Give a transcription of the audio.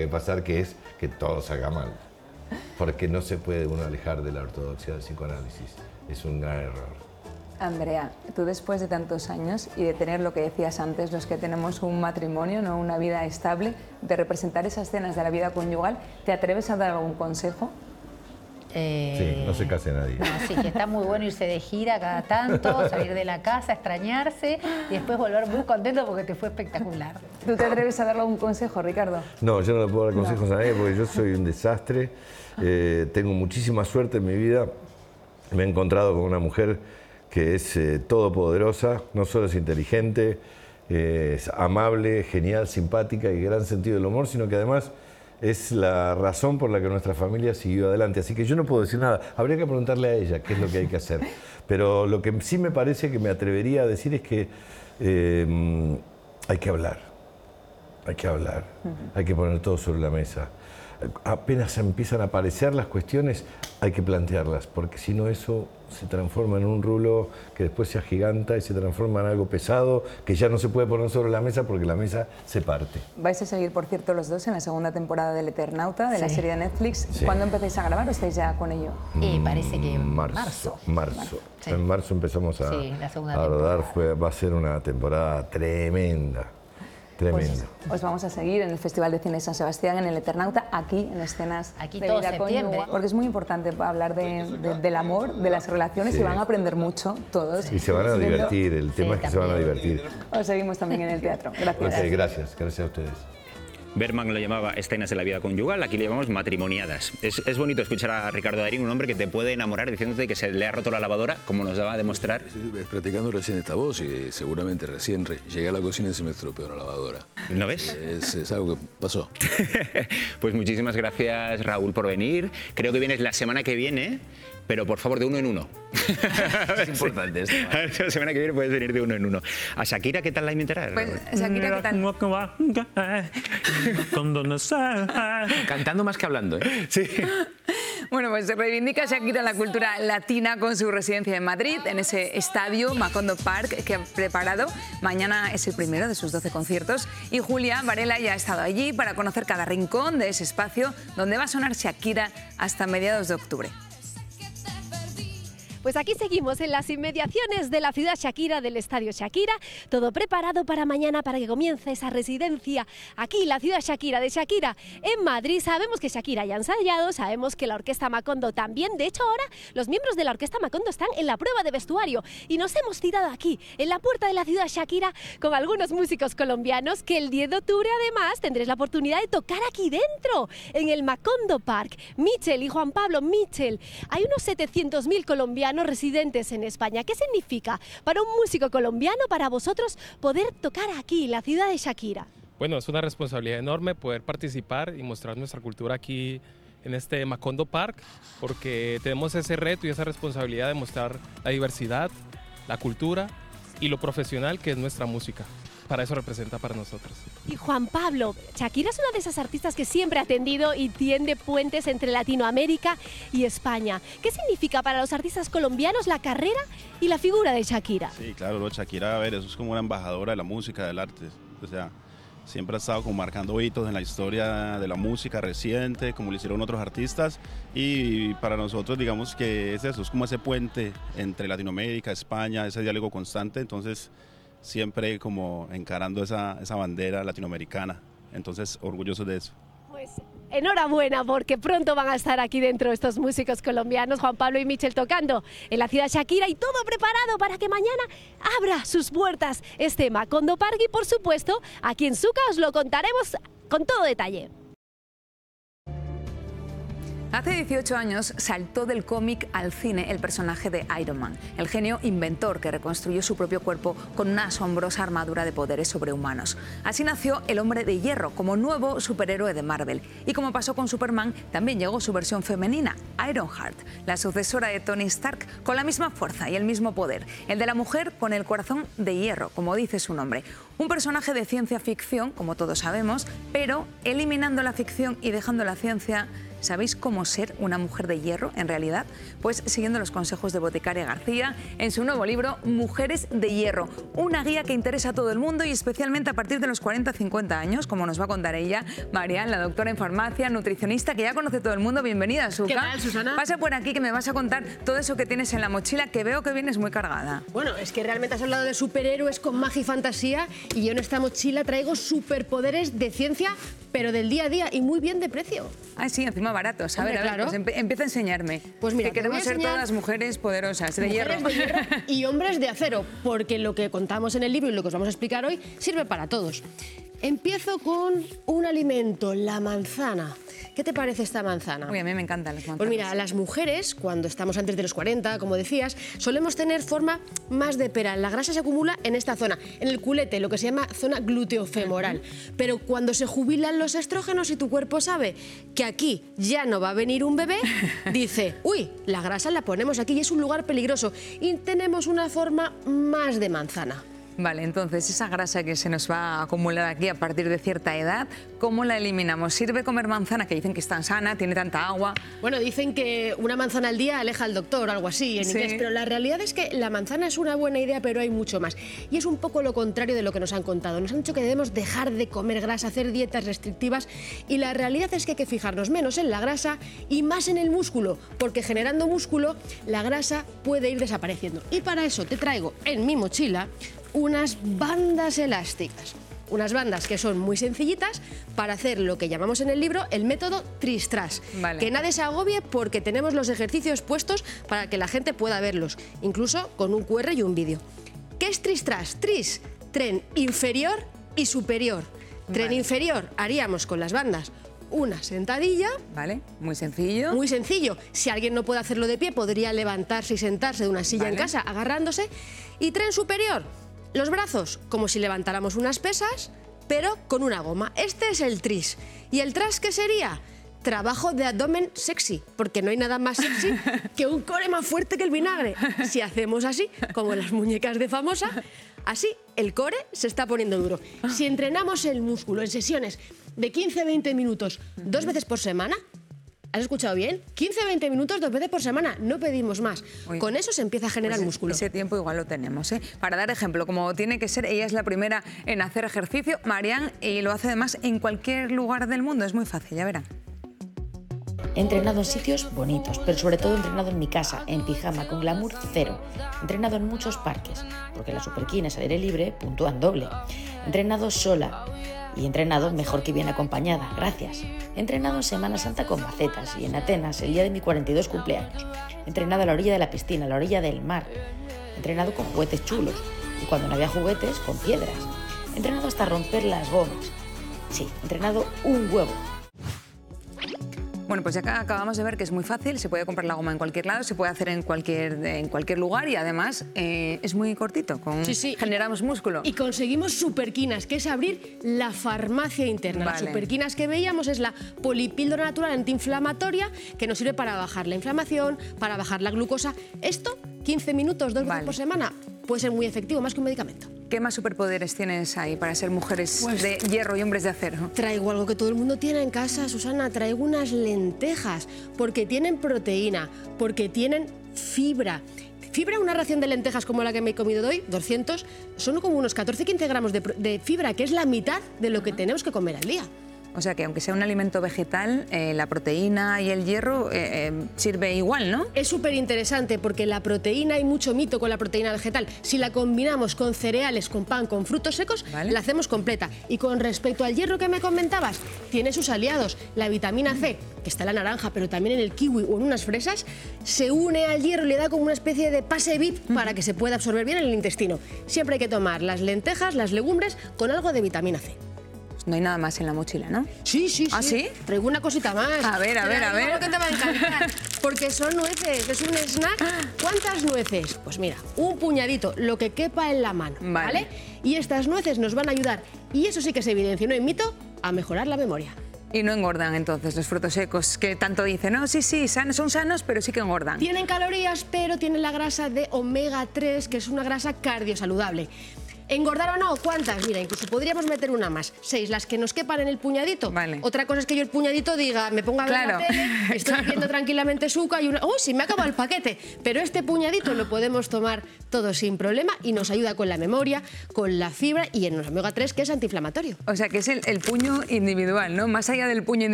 que pasar, que es que todo salga mal. Porque no se puede uno alejar de la ortodoxia del psicoanálisis. Es un gran error. Andrea, tú después de tantos años y de tener lo que decías antes, los que tenemos un matrimonio, ¿no? Una vida estable, de representar esas escenas de la vida conyugal, ¿te atreves a dar algún consejo? Sí, no se case nadie. No, sí, que está muy bueno irse de gira cada tanto, salir de la casa, extrañarse y después volver muy contento porque te fue espectacular. ¿Tú te atreves a darle algún consejo, Ricardo? No, yo no le puedo dar consejos a nadie porque yo soy un desastre. Tengo muchísima suerte en mi vida. Me he encontrado con una mujer que es todopoderosa, no solo es inteligente, es amable, genial, simpática y gran sentido del humor, sino que además es la razón por la que nuestra familia siguió adelante. Así que yo no puedo decir nada. Habría que preguntarle a ella qué es lo que hay que hacer. Pero lo que sí me parece que me atrevería a decir es que hay que hablar. Hay que hablar. Hay que poner todo sobre la mesa. Apenas empiezan a aparecer las cuestiones, hay que plantearlas, porque si no eso se transforma en un rulo que después se agiganta y se transforma en algo pesado que ya no se puede poner sobre la mesa porque la mesa se parte. Vais a seguir, por cierto, los dos en la segunda temporada del Eternauta, de la serie de Netflix. Sí. ¿Cuándo empezáis a grabar o estáis ya con ello? Parece que Marzo. Sí. En marzo empezamos a la segunda rodar, temporada. va a ser una temporada tremenda. Tremendo. Pues os vamos a seguir en el Festival de Cine San Sebastián, en el Eternauta, aquí en escenas Aquí de todo vida septiembre. conyugal, porque es muy importante hablar del amor, de las relaciones, Sí. y van a aprender mucho todos. Y se van a divertir, el tema es que se van a también. divertir. Os seguimos también en el teatro. Gracias. Ok, gracias a ustedes. Bergman lo llamaba escenas de la vida conyugal, aquí le llamamos matrimoniadas. Es bonito escuchar a Ricardo Darín, un hombre que te puede enamorar diciéndote que se le ha roto la lavadora, como nos daba a demostrar. Practicando recién esta voz y seguramente recién llegué a la cocina y se me estropeó la lavadora. ¿No ves? Es algo que pasó. Pues muchísimas gracias, Raúl, por venir. Creo que vienes la semana que viene, pero por favor, de uno en uno. Es importante esto. A ver si la semana que viene puedes venir de uno en uno. ¿A Shakira qué tal la invitarás? Pues, Shakira, ¿qué tal? Cantando más que hablando, ¿eh? Sí. Bueno, pues reivindica Shakira la cultura latina con su residencia en Madrid, en ese estadio Macondo Park que ha preparado. Mañana es el primero de sus 12 conciertos y Julia Varela ya ha estado allí para conocer cada rincón de ese espacio donde va a sonar Shakira hasta mediados de octubre. Pues aquí seguimos en las inmediaciones de la ciudad Shakira, del estadio Shakira, todo preparado para mañana, para que comience esa residencia aquí, la ciudad Shakira de Shakira en Madrid. Sabemos que Shakira ya ha ensayado, sabemos que la Orquesta Macondo también. De hecho, ahora los miembros de la Orquesta Macondo están en la prueba de vestuario y nos hemos tirado aquí, en la puerta de la ciudad Shakira, con algunos músicos colombianos que el 10 de octubre además tendréis la oportunidad de tocar aquí dentro, en el Macondo Park. Michel y Juan Pablo, Michel, hay unos 700.000 colombianos residentes en España. ¿Qué significa para un músico colombiano, para vosotros, poder tocar aquí, en la ciudad de Shakira? Bueno, es una responsabilidad enorme poder participar y mostrar nuestra cultura aquí en este Macondo Park, porque tenemos ese reto y esa responsabilidad de mostrar la diversidad, la cultura y lo profesional que es nuestra música. Para eso representa para nosotros. Y Juan Pablo, Shakira es una de esas artistas que siempre ha tendido y tiende puentes entre Latinoamérica y España. ¿Qué significa para los artistas colombianos la carrera y la figura de Shakira? Sí, claro, Shakira, a ver, eso es como una embajadora de la música, del arte. O sea, siempre ha estado como marcando hitos en la historia de la música reciente, como lo hicieron otros artistas. Y para nosotros, digamos que es eso, es como ese puente entre Latinoamérica, España, ese diálogo constante. Entonces, siempre como encarando esa bandera latinoamericana. Entonces, orgulloso de eso. Pues enhorabuena, porque pronto van a estar aquí dentro estos músicos colombianos, Juan Pablo y Michel, tocando en la ciudad Shakira, y todo preparado para que mañana abra sus puertas este Macondo Park. Y por supuesto, aquí en Zucca os lo contaremos con todo detalle. Hace 18 años saltó del cómic al cine el personaje de Iron Man, el genio inventor que reconstruyó su propio cuerpo con una asombrosa armadura de poderes sobrehumanos. Así nació el Hombre de Hierro como nuevo superhéroe de Marvel. Y como pasó con Superman, también llegó su versión femenina, Ironheart, la sucesora de Tony Stark, con la misma fuerza y el mismo poder, el de la mujer con el corazón de hierro, como dice su nombre. Un personaje de ciencia ficción, como todos sabemos, pero eliminando la ficción y dejando la ciencia, ¿Sabéis cómo ser una mujer de hierro en realidad? Pues siguiendo los consejos de Boticaria García en su nuevo libro Mujeres de Hierro, una guía que interesa a todo el mundo y especialmente a partir de los 40-50 años, como nos va a contar ella, Marian, la doctora en farmacia, nutricionista, que ya conoce todo el mundo. Bienvenida, Suka. ¿Qué tal, Susana? Pasa por aquí que me vas a contar todo eso que tienes en la mochila, que veo que vienes muy cargada. Bueno, es que realmente has hablado de superhéroes con magia y fantasía y yo en esta mochila traigo superpoderes de ciencia, pero del día a día y muy bien de precio. Ah, sí, encima baratos. A Hombre, ver, claro. pues empieza a enseñarme. Pues mira, que queremos te voy a ser enseñar todas mujeres poderosas, de hierro. mujeres de hierro y hombres de acero, porque lo que contamos en el libro y lo que os vamos a explicar hoy sirve para todos. Empiezo con un alimento, la manzana. ¿Qué te parece esta manzana? Uy, a mí me encantan las manzanas. Pues mira, las mujeres, cuando estamos antes de los 40, como decías, solemos tener forma más de pera. La grasa se acumula en esta zona, en el culete, lo que se llama zona gluteofemoral. Pero cuando se jubilan los estrógenos y tu cuerpo sabe que aquí ya no va a venir un bebé, dice, uy, la grasa la ponemos aquí y es un lugar peligroso. Y tenemos una forma más de manzana. Vale, entonces esa grasa que se nos va a acumular aquí a partir de cierta edad, ¿cómo la eliminamos? ¿Sirve comer manzana, que dicen que es tan sana, tiene tanta agua? Bueno, dicen que una manzana al día aleja al doctor, algo así en inglés, pero la realidad es que la manzana es una buena idea, pero hay mucho más. Y es un poco lo contrario de lo que nos han contado. Nos han dicho que debemos dejar de comer grasa, hacer dietas restrictivas, y la realidad es que hay que fijarnos menos en la grasa y más en el músculo, porque generando músculo la grasa puede ir desapareciendo. Y para eso te traigo en mi mochila unas bandas elásticas. Unas bandas que son muy sencillitas para hacer lo que llamamos en el libro el método tris-tras. Vale. Que nadie se agobie porque tenemos los ejercicios puestos para que la gente pueda verlos, incluso con un QR y un vídeo. ¿Qué es tris-tras? Tris, tren inferior y superior. Tren inferior haríamos con las bandas una sentadilla. Vale, muy sencillo. Muy sencillo. Si alguien no puede hacerlo de pie, podría levantarse y sentarse de una silla en casa agarrándose. Y tren superior, los brazos como si levantáramos unas pesas, pero con una goma. Este es el tris. ¿Y el tras qué sería? Trabajo de abdomen sexy, porque no hay nada más sexy que un core más fuerte que el vinagre. Si hacemos así, como las muñecas de Famosa, así el core se está poniendo duro. Si entrenamos el músculo en sesiones de 15-20 minutos 2 veces por semana, ¿has escuchado bien? 15-20 minutos 2 veces por semana, no pedimos más. Uy. Con eso se empieza a generar Pues músculo. Ese tiempo igual lo tenemos, ¿eh? Para dar ejemplo, como tiene que ser, ella es la primera en hacer ejercicio, Marian, y lo hace además en cualquier lugar del mundo, es muy fácil, ya verán. He entrenado en sitios bonitos, pero sobre todo he entrenado en mi casa, en pijama, con glamour cero. He entrenado en muchos parques, porque las superquines al aire libre puntúan doble. He entrenado sola y he entrenado mejor que bien acompañada, gracias. He entrenado en Semana Santa con macetas y en Atenas el día de mi 42 cumpleaños. He entrenado a la orilla de la piscina, a la orilla del mar. He entrenado con juguetes chulos y cuando no había juguetes, con piedras. He entrenado hasta romper las gomas. Sí, he entrenado un huevo. Bueno, pues ya acabamos de ver que es muy fácil, se puede comprar la goma en cualquier lado, se puede hacer en cualquier lugar y además es muy cortito, generamos músculo. Y conseguimos superquinas, que es abrir la farmacia interna. Vale. Las superquinas que veíamos es la polipíldora natural antiinflamatoria que nos sirve para bajar la inflamación, para bajar la glucosa. Esto, 15 minutos, 2 veces por semana, puede ser muy efectivo, más que un medicamento. ¿Qué más superpoderes tienes ahí para ser mujeres de hierro y hombres de acero? Traigo algo que todo el mundo tiene en casa, Susana. Traigo unas lentejas, porque tienen proteína, porque tienen fibra. Fibra, una ración de lentejas como la que me he comido hoy, 200, son como unos 14-15 gramos de fibra, que es la mitad de lo que tenemos que comer al día. O sea que aunque sea un alimento vegetal, la proteína y el hierro sirve igual, ¿no? Es súper interesante porque la proteína, hay mucho mito con la proteína vegetal. Si la combinamos con cereales, con pan, con frutos secos, la hacemos completa. Y con respecto al hierro que me comentabas, tiene sus aliados. La vitamina C, que está en la naranja, pero también en el kiwi o en unas fresas, se une al hierro y le da como una especie de pase VIP para que se pueda absorber bien en el intestino. Siempre hay que tomar las lentejas, las legumbres, con algo de vitamina C. No hay nada más en la mochila, ¿no? Sí, sí, sí. ¿Ah, sí? Traigo una cosita más. A ver. Creo que te va a encantar, porque son nueces, es un snack. ¿Cuántas nueces? Pues mira, un puñadito, lo que quepa en la mano, ¿vale? Y estas nueces nos van a ayudar, y eso sí que es evidencia, no es mito, a mejorar la memoria. Y no engordan entonces los frutos secos, que tanto dicen, no, sí, son sanos, pero sí que engordan. Tienen calorías, pero tienen la grasa de omega 3, que es una grasa cardiosaludable. ¿Engordar o no? ¿Cuántas? Mira, incluso podríamos meter una más. 6, las que nos quepan en el puñadito. Vale. Otra cosa es que yo el puñadito diga, me ponga a ver la tele, estoy viendo tranquilamente Suca y ¡oh, sí, me acaba el paquete! Pero este puñadito lo podemos tomar todo sin problema y nos ayuda con la memoria, con la fibra y en los omega 3, que es antiinflamatorio. O sea, que es el puño individual, ¿no? Más allá del puño individual,